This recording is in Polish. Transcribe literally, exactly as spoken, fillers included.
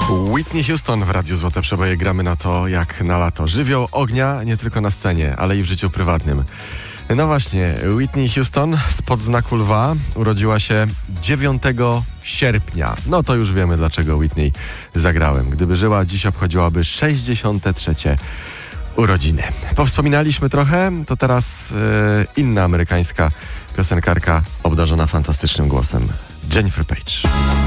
Whitney Houston w Radiu Złote Przeboje. Gramy na to jak na lato. Żywioł ognia nie tylko na scenie, ale i w życiu prywatnym. No właśnie, Whitney Houston spod znaku lwa urodziła się dziewiątego sierpnia. No to już wiemy, dlaczego Whitney zagrałem. Gdyby żyła, dziś obchodziłaby sześćdziesiąte trzecie urodziny. Powspominaliśmy trochę, to teraz yy, inna amerykańska piosenkarka obdarzona fantastycznym głosem. Jennifer Page.